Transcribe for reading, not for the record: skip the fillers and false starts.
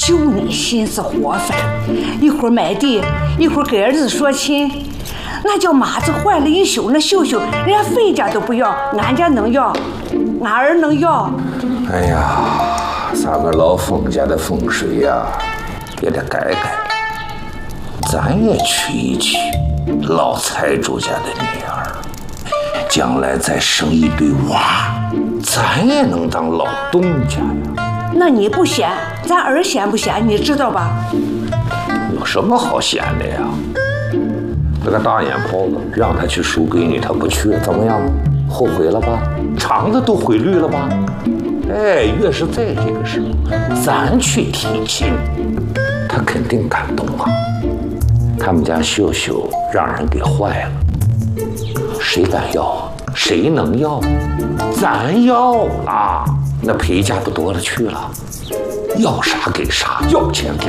就你心思活泛，一会儿买地，一会儿给儿子说亲，那叫马子坏了一宿，那秀秀人家费家都不要，俺家能要，俺儿能要。 哎呀，咱们老冯家的风水呀，也得改改。咱也娶一娶老财主家的女儿，将来再生一堆娃，咱也能当老东家呀。 那你不嫌，咱儿嫌不嫌？你知道吧？ 有什么好嫌的呀？那个大眼泡子让他去赎闺女，他不去，怎么样？后悔了吧？肠子都悔绿了吧？哎，越是在这个时候，咱去提亲，他肯定感动啊。他们家秀秀让人给坏了，谁敢要？谁能要？咱要了，那陪嫁不多了去了，要啥给啥，要钱给